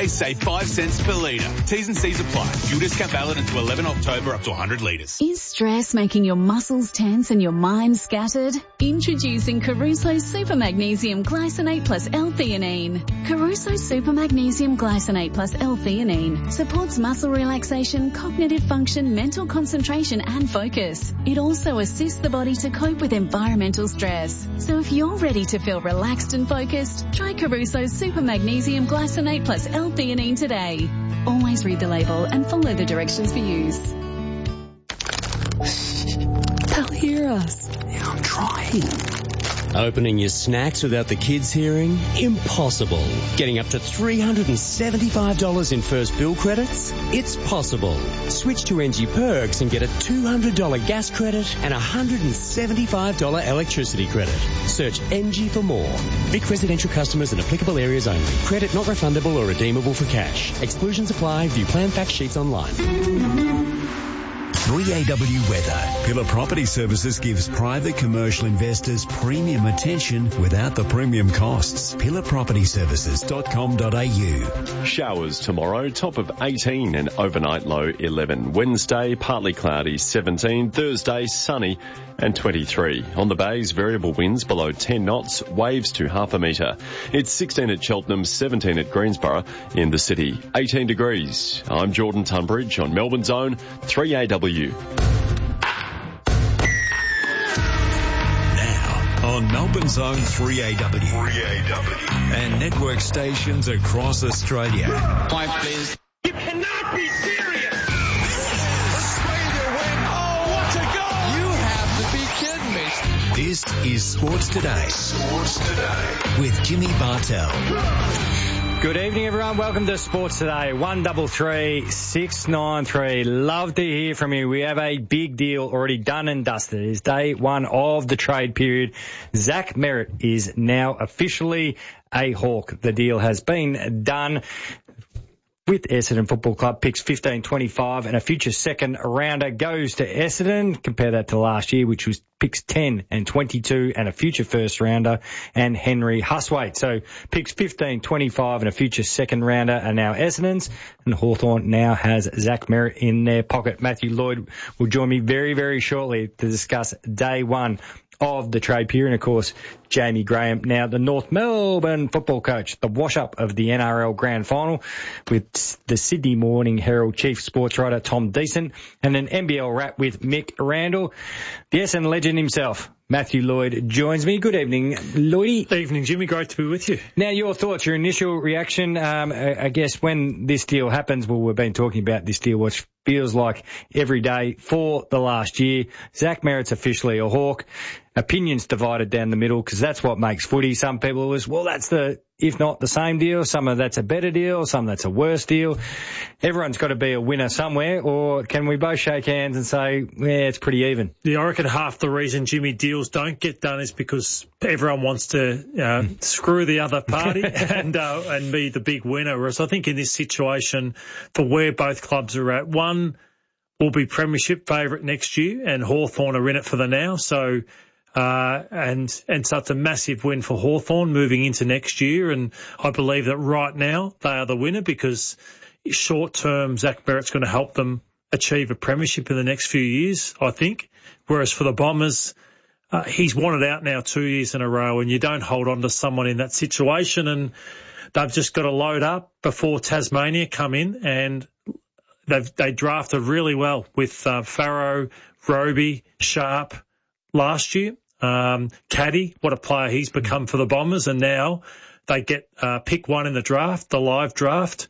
today, save 5 cents per litre. T's and C's apply. Fuel discount valid until 11 October up to 100 litres. Is stress making your muscles tense and your mind scattered? Introducing Caruso Super Magnesium Glycinate plus L-theanine. Caruso Super Magnesium Glycinate plus L-theanine supports muscle relaxation, cognitive function, mental concentration and focus. It also assists the body to cope with environmental stress. So if you're ready to feel relaxed and focused, try Caruso Super Magnesium Glycinate plus L-theanine today. Always read the label and follow the directions for use. They'll hear us. Yeah, I'm trying. Opening your snacks without the kids hearing? Impossible. Getting up to $375 in first bill credits? It's possible. Switch to NG Perks and get a $200 gas credit and a $175 electricity credit. Search NG for more. Vic residential customers in applicable areas only. Credit not refundable or redeemable for cash. Exclusions apply. View plan fact sheets online. 3AW Weather. Pillar Property Services gives private commercial investors premium attention without the premium costs. pillarpropertyservices.com.au. Showers tomorrow, top of 18 and overnight low 11. Wednesday, partly cloudy 17. Thursday, sunny and 23. On the bays, variable winds below 10 knots, waves to half a metre. It's 16 at Cheltenham, 17 at Greensborough. In the city, 18 degrees. I'm Jordan Tunbridge on Melbourne's own 3AW. Now, on Melbourne's own 3AW. And network stations across Australia. Point, please. You cannot be serious! Australia win! Oh, what a goal! You have to be kidding me. This is Sports Today. Sports Today. With Jimmy Bartell. Good evening, everyone. Welcome to Sports Today. 133 693. Love to hear from you. We have a big deal already done and dusted. It is day one of the trade period. Zach Merrett is now officially a Hawk. The deal has been done with Essendon Football Club. Picks 15-25 and a future second rounder goes to Essendon. Compare that to last year, which was picks 10 and 22 and a future first rounder and Henry Huswaite. So picks 15-25 and a future second rounder are now Essendon's, and Hawthorn now has Zach Merrett in their pocket. Matthew Lloyd will join me very, very shortly to discuss day one of the trade period. And, of course, Jamie Graham, now the North Melbourne football coach, the wash-up of the NRL Grand Final with the Sydney Morning Herald chief sports writer Tom Decent, and an NBL wrap with Mick Randall. The Essendon legend himself, Matthew Lloyd, joins me. Good evening, Lloydie. Evening, Jimmy. Great to be with you. Now, your thoughts, your initial reaction, I guess when this deal happens, well, we've been talking about this deal, which feels like every day for the last year. Zach Merrett's officially a Hawk. Opinions divided down the middle because that's what makes footy. Some people is, well, that's if not the same deal, some of that's a better deal, some that's a worse deal. Everyone's got to be a winner somewhere, or can we both shake hands and say, yeah, it's pretty even? Yeah, I reckon half the reason, Jimmy, deals don't get done is because everyone wants to screw the other party and be the big winner. Whereas I think in this situation, for where both clubs are at, one will be premiership favourite next year, and Hawthorn are in it for the now. So and so it's a massive win for Hawthorn moving into next year, and I believe that right now they are the winner because short term Zach Merrett's going to help them achieve a premiership in the next few years, I think. Whereas for the Bombers, he's wanted out now 2 years in a row, and you don't hold on to someone in that situation, and they've just got to load up before Tasmania come in, and they drafted really well with Farrow, Roby, Sharp last year. Caddy, what a player he's become for the Bombers, and now they get pick one in the draft, the live draft,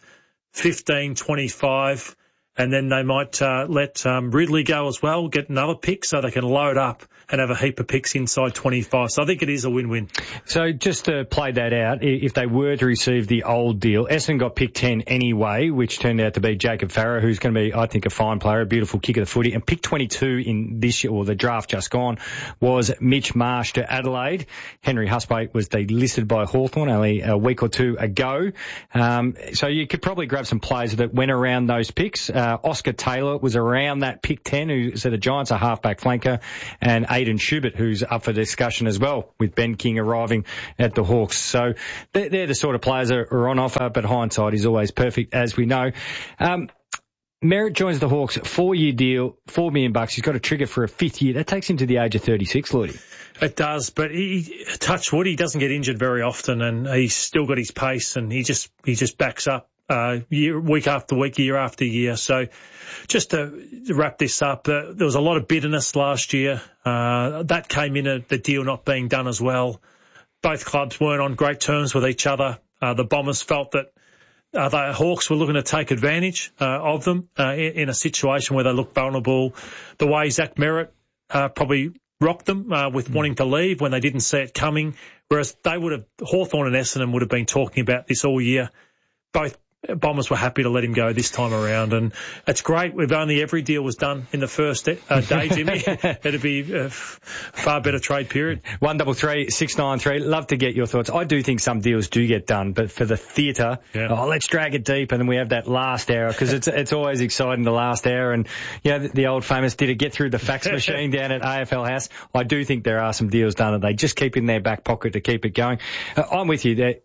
15-25, and then they might let Ridley go as well, get another pick so they can load up and have a heap of picks inside 25. So I think it is a win-win. So just to play that out, if they were to receive the old deal, Essendon got pick 10 anyway, which turned out to be Jacob Farrow, who's going to be, I think, a fine player, a beautiful kick of the footy. And pick 22 in this year, or the draft just gone, was Mitch Marsh to Adelaide. Henry Huswaite was delisted by Hawthorn only a week or two ago. So you could probably grab some players that went around those picks. Oscar Taylor was around that pick 10, so the Giants are halfback flanker, and Aiden Schubert, who's up for discussion as well, with Ben King arriving at the Hawks. So they're the sort of players that are on offer, but hindsight is always perfect, as we know. Merritt joins the Hawks, 4-year deal, $4 million. He's got a trigger for a 5th year. That takes him to the age of 36, Lloydie. It does, but touch wood, he doesn't get injured very often, and he's still got his pace, and he just backs up week after week, year after year. So just to wrap this up, there was a lot of bitterness last year. That came in the deal not being done as well. Both clubs weren't on great terms with each other. The Bombers felt that the Hawks were looking to take advantage of them in a situation where they looked vulnerable. The way Zach Merritt probably rocked them with wanting to leave when they didn't see it coming, whereas Hawthorn and Essendon would have been talking about this all year. Both Bombers were happy to let him go this time around, and it's great. If only every deal was done in the first day, Jimmy, it'd be a far better trade period. 133 693. Love to get your thoughts. I do think some deals do get done, but for the theatre, let's drag it deep, and then we have that last hour, because it's always exciting, the last hour. And the old famous, did it get through the fax machine down at AFL House? I do think there are some deals done that they just keep in their back pocket to keep it going. I'm with you that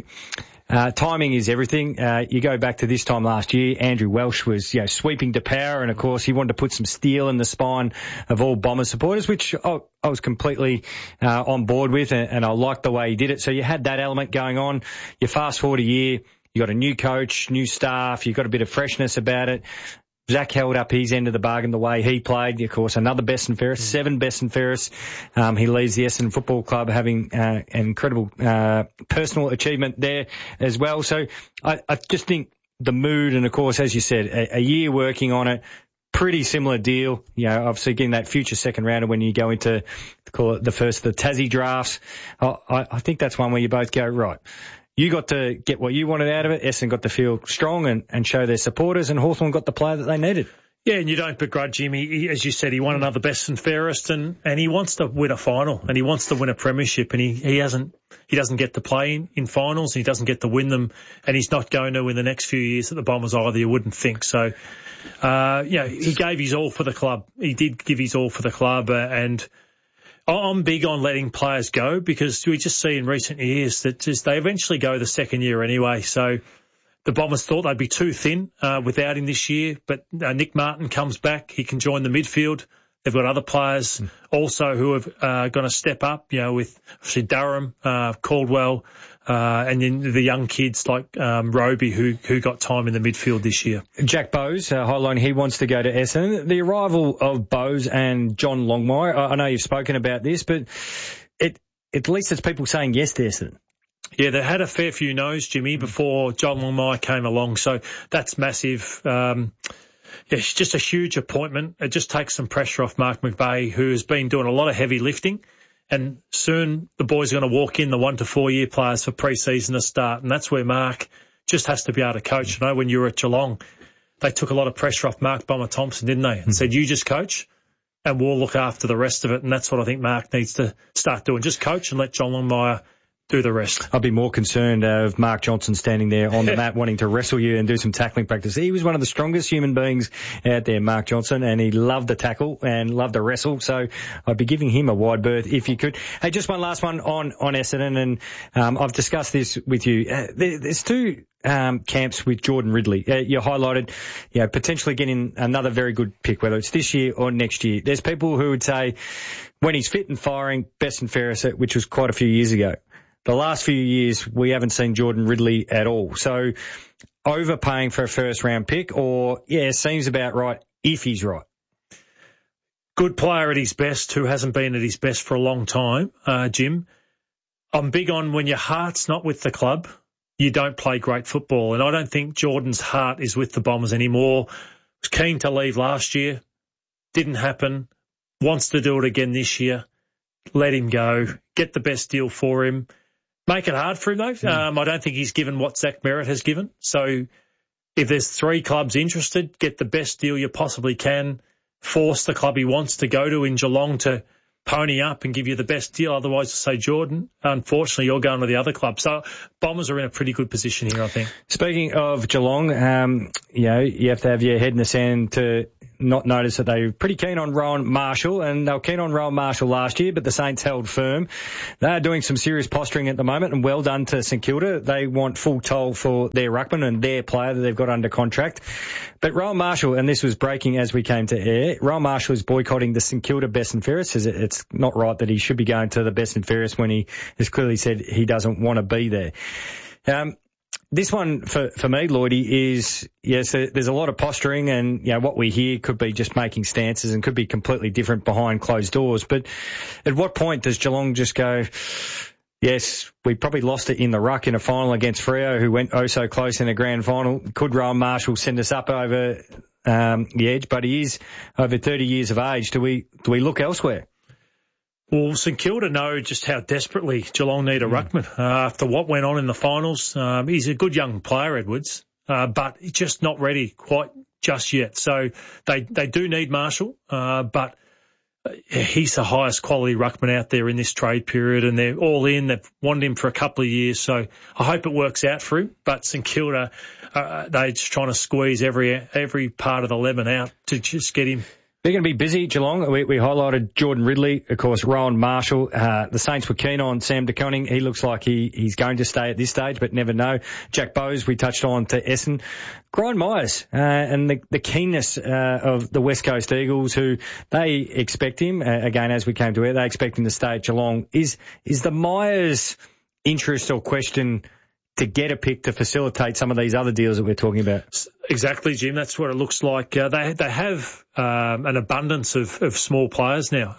timing is everything. You go back to this time last year, Andrew Welsh was, sweeping to power, and of course he wanted to put some steel in the spine of all Bombers supporters, which I was completely on board with, and I liked the way he did it. So you had that element going on. You fast forward a year, you got a new coach, new staff, you got a bit of freshness about it. Zach held up his end of the bargain the way he played. Of course, another best and fairest, 7 best and fairest. He leads the Essendon Football Club having an incredible personal achievement there as well. So I just think the mood, and of course, as you said, a year working on it, pretty similar deal. Obviously getting that future second rounder when you go into, call it the Tassie drafts. I think that's one where you both go, right, you got to get what you wanted out of it. Essendon got to feel strong and show their supporters, and Hawthorn got the player that they needed. Yeah, and you don't begrudge him. As you said, he won another best and fairest, and he wants to win a final, and he wants to win a premiership, and he doesn't get to play in finals, and he doesn't get to win them, and he's not going to in the next few years at the Bombers either, you wouldn't think. So, he gave his all for the club. He did give his all for the club, and I'm big on letting players go, because we just see in recent years that they eventually go the second year anyway. So the Bombers thought they'd be too thin without him this year, but Nick Martin comes back. He can join the midfield. They've got other players also who are going to step up, with obviously Durham, Caldwell, and then the young kids like Roby who got time in the midfield this year. Jack Bowes, highlighting he wants to go to Essendon. The arrival of Bowes and John Longmire, I know you've spoken about this, but at least it's people saying yes to Essendon. Yeah, they had a fair few no's, Jimmy, before John Longmire came along, so that's massive. It's just a huge appointment. It just takes some pressure off Mark McVeigh, who has been doing a lot of heavy lifting. And soon the boys are going to walk in, the 1 to 4 year players for pre-season to start. And that's where Mark just has to be able to coach. I know when you were at Geelong, they took a lot of pressure off Mark Bomber Thompson, didn't they? And said, you just coach and we'll look after the rest of it. And that's what I think Mark needs to start doing. Just coach and let John Longmire do the rest. I'd be more concerned of Mark Johnson standing there on the mat wanting to wrestle you and do some tackling practice. He was one of the strongest human beings out there, Mark Johnson, and he loved the tackle and loved the wrestle. So I'd be giving him a wide berth if you could. Hey, just one last one on Essendon, and I've discussed this with you. There's two camps with Jordan Ridley. You highlighted, potentially getting another very good pick, whether it's this year or next year. There's people who would say when he's fit and firing, best and fairest, which was quite a few years ago. The last few years, we haven't seen Jordan Ridley at all. So overpaying for a first-round pick, or, seems about right if he's right. Good player at his best who hasn't been at his best for a long time, Jim. I'm big on when your heart's not with the club, you don't play great football. And I don't think Jordan's heart is with the Bombers anymore. Was keen to leave last year. Didn't happen. Wants to do it again this year. Let him go. Get the best deal for him. Make it hard for him, though. I don't think he's given what Zach Merritt has given. So if there's 3 clubs interested, get the best deal you possibly can. Force the club he wants to go to in Geelong to pony up and give you the best deal. Otherwise, say, Jordan, unfortunately, you're going to the other club. So Bombers are in a pretty good position here, I think. Speaking of Geelong, you have to have your head in the sand to not notice that they're pretty keen on Rowan Marshall, and they were keen on Rowan Marshall last year, but the Saints held firm. They're doing some serious posturing at the moment, and well done to St Kilda. They want full toll for their ruckman and their player that they've got under contract. But Rowan Marshall, and this was breaking as we came to air, Rowan Marshall is boycotting the St Kilda Best and Fairest. It's not right that he should be going to the Best and Fairest when he has clearly said he doesn't want to be there. This one for me, Lloydie, is, yes, there's a lot of posturing, and, what we hear could be just making stances and could be completely different behind closed doors. But at what point does Geelong just go, yes, we probably lost it in the ruck in a final against Freo, who went oh so close in a grand final. Could Rowan Marshall send us up over the edge? But he is over 30 years of age. Do we look elsewhere? Well, St Kilda know just how desperately Geelong need a ruckman after what went on in the finals. He's a good young player, Edwards, but he's just not ready quite just yet. So they do need Marshall, but he's the highest quality ruckman out there in this trade period, and they're all in. They've wanted him for a couple of years, so I hope it works out for him. But St Kilda, they're just trying to squeeze every part of the lemon out to just get him. They're going to be busy, Geelong. We highlighted Jordan Ridley, of course, Rowan Marshall. The Saints were keen on Sam de Koning. He looks like he's going to stay at this stage, but never know. Jack Bowes, we touched on to Essen. Brian Myers, and the keenness of the West Coast Eagles, who they expect him, again, as we came to it, they expect him to stay at Geelong. Is the Myers interest or question to get a pick to facilitate some of these other deals that we're talking about? Exactly, Jim. That's what it looks like. They have an abundance of small players now.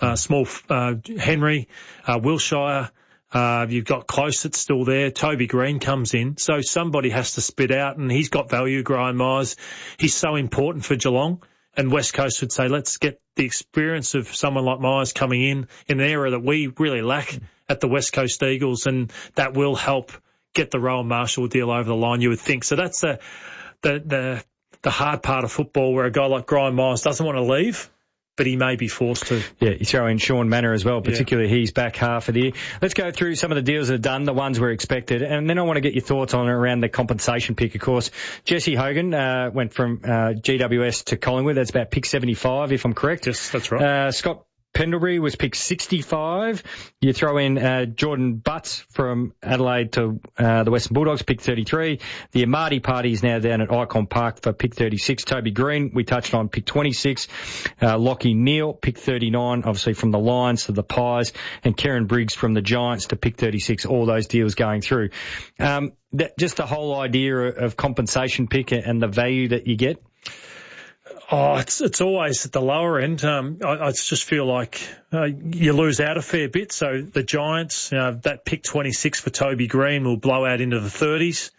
Henry, Wilshire. You've got Close that's still there. Toby Green comes in. So somebody has to spit out, and he's got value, Brian Myers. He's so important for Geelong. And West Coast would say, let's get the experience of someone like Myers coming in an area that we really lack at the West Coast Eagles, and that will help get the Rowan Marshall deal over the line, you would think. So that's the hard part of football, where a guy like Brian Myers doesn't want to leave, but he may be forced to. Yeah, you throw in Sean Manor as well, particularly he's back half of the year. Let's go through some of the deals that are done, the ones we're expected, and then I want to get your thoughts on around the compensation pick. Of course, Jesse Hogan went from GWS to Collingwood. That's about pick 75, if I'm correct. Yes, that's right. Scott Pendlebury was pick 65. You throw in Jordan Butts from Adelaide to the Western Bulldogs, pick 33. The Amati party is now down at Icon Park for pick 36. Toby Green, we touched on, pick 26. Lachie Neale, pick 39, obviously from the Lions to the Pies. And Kieran Briggs from the Giants to pick 36. All those deals going through. Just the whole idea of compensation pick and the value that you get. Oh, it's always at the lower end. I just feel like you lose out a fair bit. So the Giants, that pick 26 for Toby Green will blow out into the 30s.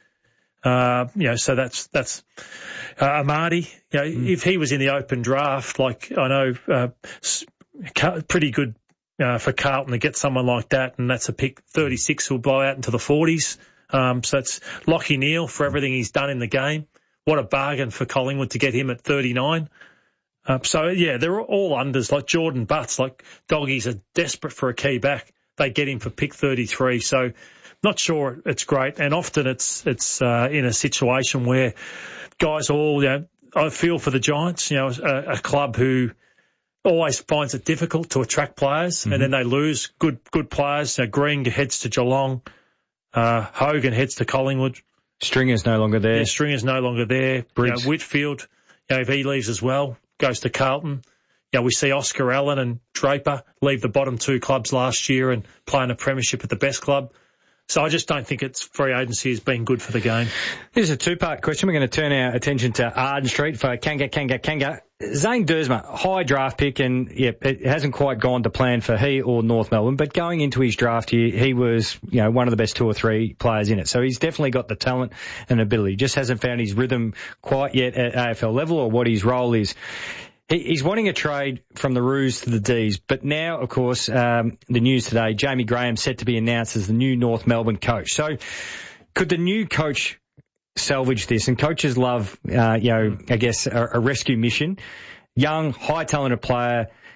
So that's Amati. If he was in the open draft, like I know, pretty good for Carlton to get someone like that, and that's a pick 36 who'll blow out into the 40s. So it's Lachie Neale for everything he's done in the game. What a bargain for Collingwood to get him at 39. They're all unders, like Jordan Butts, like Doggies are desperate for a key back. They get him for pick 33. So not sure it's great. And often it's in a situation where guys I feel for the Giants, a club who always finds it difficult to attract players, and then they lose good players. Green heads to Geelong, Hogan heads to Collingwood. Stringer's no longer there. Yeah, Stringer's no longer there. Whitfield, if he leaves as well, goes to Carlton. We see Oscar Allen and Draper leave the bottom two clubs last year and play in a premiership at the best club. So I just don't think it's free agency has been good for the game. Here's a two-part question. We're going to turn our attention to Arden Street for Kanga. Zane Dersma, high draft pick, and it hasn't quite gone to plan for he or North Melbourne, but going into his draft year, he was, one of the best two or three players in it. So he's definitely got the talent and ability. Just hasn't found his rhythm quite yet at AFL level or what his role is. He's wanting a trade from the Roos to the Ds, but now, of course, the news today, Jamie Graham set to be announced as the new North Melbourne coach. So could the new coach salvage this? And coaches love, I guess, a rescue mission. Young, high talented player,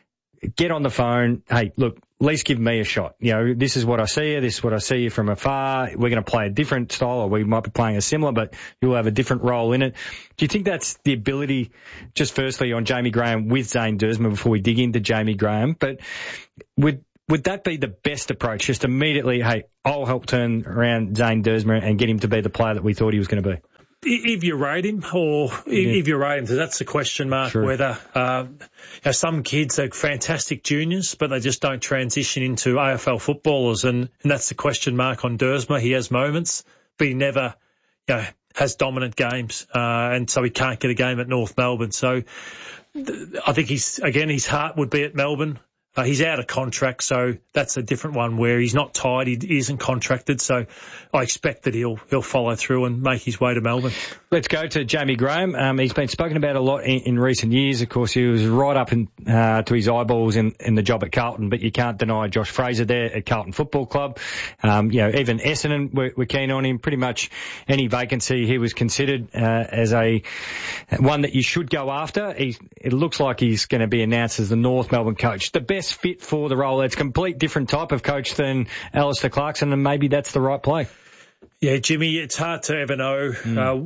get on the phone. Hey, look, at least give me a shot. This is what I see you. This is what I see you from afar. We're going to play a different style, or we might be playing a similar, but you'll have a different role in it. Do you think that's the ability, just firstly on Jamie Graham with Zane Duursma before we dig into Jamie Graham, but would that be the best approach? Just immediately, hey, I'll help turn around Zane Duursma and get him to be the player that we thought he was going to be. If you rate him, if you rate him, so that's the question mark. Sure. Whether some kids are fantastic juniors, but they just don't transition into AFL footballers, and that's the question mark on Duursma. He has moments, but he never, has dominant games, and so he can't get a game at North Melbourne. So I think his heart would be at Melbourne. He's out of contract, so that's a different one where he's not tied, he isn't contracted, so I expect that he'll follow through and make his way to Melbourne. Let's go to Jamie Graham. He's been spoken about a lot in recent years. Of course, he was right up to his eyeballs in the job at Carlton, but you can't deny Josh Fraser there at Carlton Football Club. Even Essendon were keen on him. Pretty much any vacancy he was considered as one that you should go after. It looks like he's going to be announced as the North Melbourne coach. The best fit for the role. It's a complete different type of coach than Alistair Clarkson, and maybe that's the right play. Yeah, Jimmy, it's hard to ever know,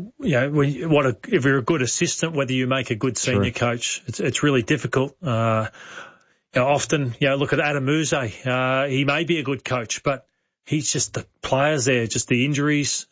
if you're a good assistant, whether you make a good senior coach. It's really difficult. Often, look at Adam Muse. He may be a good coach, but he's just the players there, just the injuries,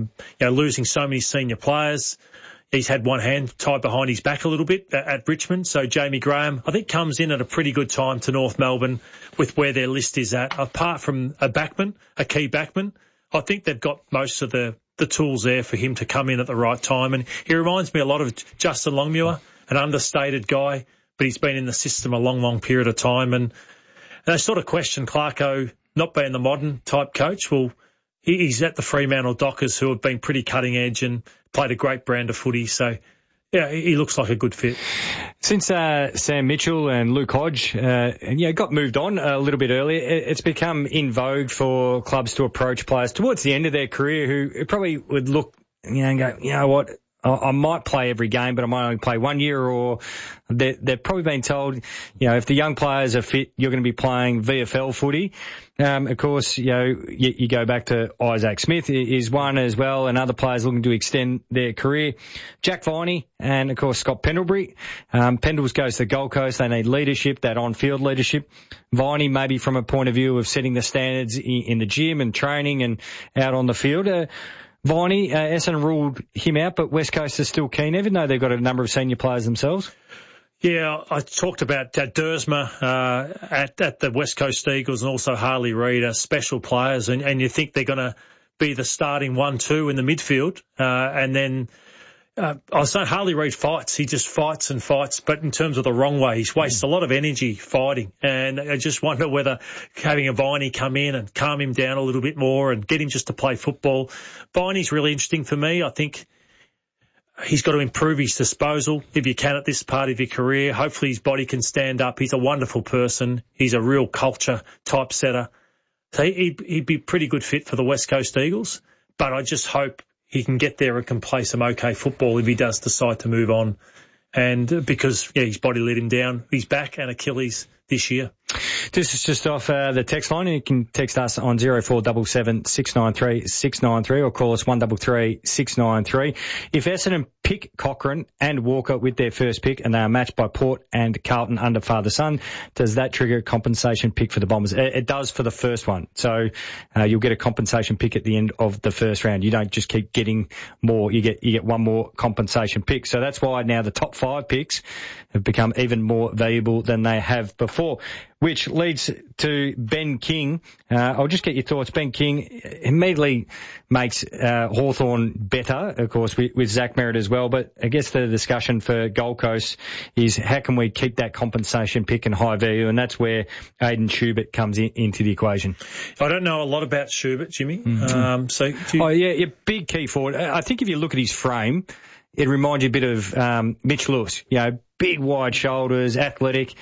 losing so many senior players. He's had one hand tied behind his back a little bit at Richmond. So Jamie Graham, I think, comes in at a pretty good time to North Melbourne with where their list is at. Apart from a key backman, I think they've got most of the tools there for him to come in at the right time. And he reminds me a lot of Justin Longmuir, an understated guy, but he's been in the system a long, long period of time. And they sort of question Clarko not being the modern type coach. Well, he's at the Fremantle Dockers, who have been pretty cutting edge and played a great brand of footy. So, yeah, he looks like a good fit. Since Sam Mitchell and Luke Hodge got moved on a little bit earlier, it's become in vogue for clubs to approach players towards the end of their career who probably would look and go, you know what, I might play every game, but I might only play 1 year, or they've probably been told, if the young players are fit, you're going to be playing VFL footy. Of course, you go back to Isaac Smith is one as well, and other players looking to extend their career. Jack Viney and, of course, Scott Pendlebury. Pendles goes to the Gold Coast. They need leadership, that on-field leadership. Viney maybe from a point of view of setting the standards in the gym and training and out on the field. Viney, Essendon ruled him out, but West Coast is still keen, even though they've got a number of senior players themselves. Yeah, I talked about Duursma at the West Coast Eagles, and also Harley Reid are special players, and you think they're going to be the starting 1-2 in the midfield. And then I was saying Harley Reid fights. He just fights and fights, but in terms of the wrong way. He's wasted a lot of energy fighting, and I just wonder whether having a Viney come in and calm him down a little bit more and get him just to play football. Viney's really interesting for me. I think he's got to improve his disposal if you can at this part of your career. Hopefully his body can stand up. He's a wonderful person. He's a real culture type setter. So he'd be a pretty good fit for the West Coast Eagles, but I just hope he can get there and can play some okay football if he does decide to move on. And because his body let him down, he's back and Achilles this year. This is just off the text line. You can text us on 0477 693 693 or call us 133 693. If Essendon pick Cochrane and Walker with their first pick and they are matched by Port and Carlton under father-son, does that trigger a compensation pick for the Bombers? It does for the first one. So you'll get a compensation pick at the end of the first round. You don't just keep getting more. You get one more compensation pick. So that's why now the top 5 picks have become even more valuable than they have before, which leads to Ben King. I'll just get your thoughts. Ben King immediately makes Hawthorn better, of course, with Zach Merritt as well. But I guess the discussion for Gold Coast is how can we keep that compensation pick in high value, and that's where Aidan Schubert comes into the equation. I don't know a lot about Schubert, Jimmy. Mm-hmm. Big key forward. I think if you look at his frame, it reminds you a bit of Mitch Lewis, big wide shoulders, athletic.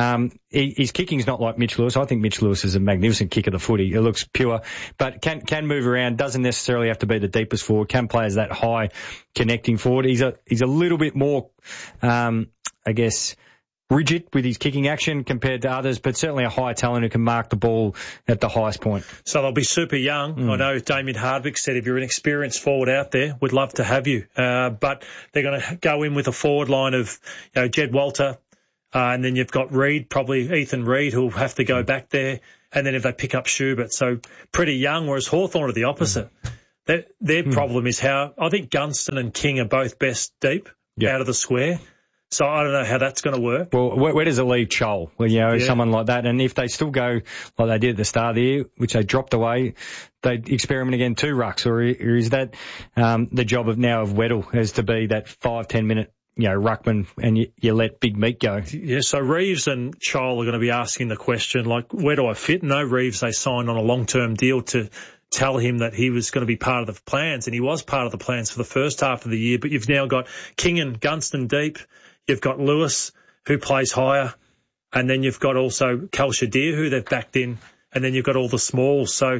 His kicking's not like Mitch Lewis. I think Mitch Lewis is a magnificent kick of the footy. It looks pure, but can move around, doesn't necessarily have to be the deepest forward, can play as that high connecting forward. He's a little bit more, rigid with his kicking action compared to others, but certainly a high talent who can mark the ball at the highest point. So they'll be super young. I know Damien Hardwick said if you're an experienced forward out there, we'd love to have you. But they're going to go in with a forward line of Jed Walter, and then you've got Reid, probably Ethan Reid, who'll have to go back there, and then if they pick up Schubert. So pretty young, whereas Hawthorn are the opposite. Their problem is how I think Gunston and King are both best deep out of the square. So I don't know how that's going to work. Well, where does it leave Chol? Well, someone like that. And if they still go like they did at the start of the year, which they dropped away, they experiment again 2 rucks, or is that the job of Weddle as to be that 5-10 minute ruckman, and you let Big Meat go? Yeah, so Reeves and Chol are going to be asking the question, like, where do I fit? No, Reeves, they signed on a long-term deal to tell him that he was going to be part of the plans, and he was part of the plans for the first half of the year, but you've now got King and Gunston deep. You've got Lewis, who plays higher, and then you've got also Cal Shadir, who they've backed in, and then you've got all the smalls. So,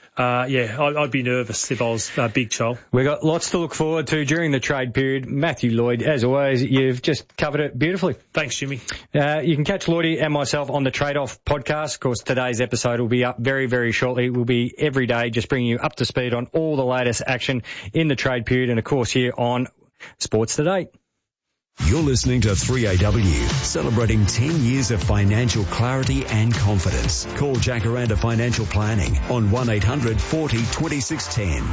I'd be nervous if I was Big Chol. We've got lots to look forward to during the trade period. Matthew Lloyd, as always, you've just covered it beautifully. Thanks, Jimmy. You can catch Lloydie and myself on the Trade Off podcast. Of course, today's episode will be up very, very shortly. We'll be every day just bringing you up to speed on all the latest action in the trade period, and, of course, here on Sports Today. You're listening to 3AW, celebrating 10 years of financial clarity and confidence. Call Jacaranda Financial Planning on 1-800 40 2610.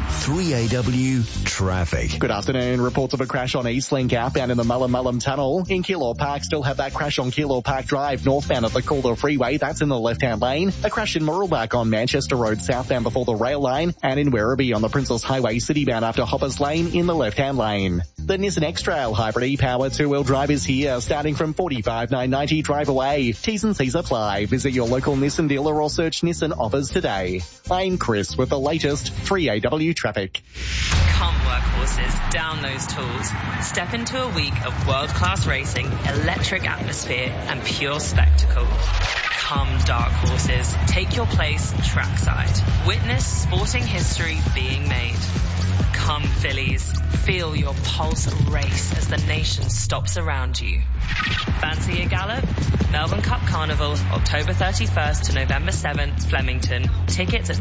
3AW Traffic. Good afternoon. Reports of a crash on Eastlink outbound in the Mullumbulum Tunnel. In Keilor Park, still have that crash on Keilor Park Drive northbound at the Calder Freeway. That's in the left-hand lane. A crash in Murrelbach on Manchester Road southbound before the rail line. And in Werribee on the Princess Highway citybound after Hoppers Lane in the left-hand lane. The Nissan X-Trail Hybrid e-Power two-wheel drive is here, starting from $45,990 drive away. T's and C's apply. Visit your local Nissan dealer or search Nissan offers today. I'm Chris with the latest 3AW traffic. Come workhorses, down those tools. Step into a week of world-class racing, electric atmosphere and pure spectacle. Come dark horses, take your place trackside. Witness sporting history being made. Come fillies, feel your pulse race as the nation stops around you. Fancy a gallop? Melbourne Cup Carnival, October 31st to November 7th, Flemington. Tickets at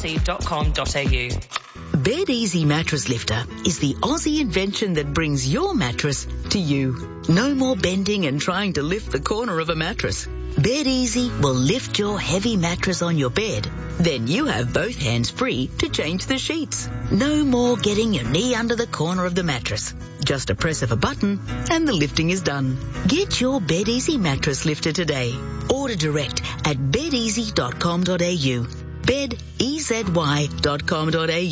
vrc.com.au. Bed Easy Mattress Lifter is the Aussie invention that brings your mattress to you. No more bending and trying to lift the corner of a mattress. Bed Easy will lift your heavy mattress on your bed. Then you have both hands free to change the sheets. No more getting your knee under the corner of the mattress. Just a press of a button and the lifting is done. Get your Bed Easy Mattress Lifter today. Order direct at bedeasy.com.au. bedeasy.com.au.